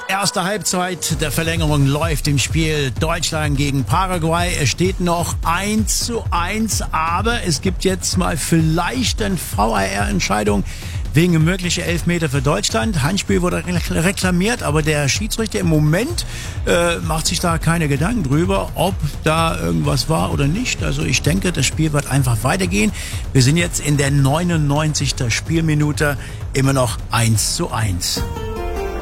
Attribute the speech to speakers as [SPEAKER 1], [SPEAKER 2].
[SPEAKER 1] Erste Halbzeit der Verlängerung läuft im Spiel Deutschland gegen Paraguay. Es steht noch 1:1, aber es gibt jetzt mal vielleicht eine VAR-Entscheidung wegen möglicher Elfmeter für Deutschland. Handspiel wurde reklamiert, aber der Schiedsrichter im Moment macht sich da keine Gedanken drüber, ob da irgendwas war oder nicht. Also ich denke, das Spiel wird einfach weitergehen. Wir sind jetzt in der 99. Spielminute, immer noch 1:1.